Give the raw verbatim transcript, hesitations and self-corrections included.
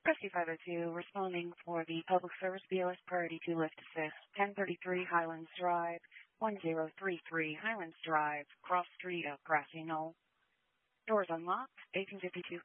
Rescue five oh two, responding for the Public Service B O S Priority two Lift Assist, ten thirty-three Highlands Drive, one zero three three Highlands Drive, Cross Street of Grassy Knoll. Doors unlocked, eighteen fifty-two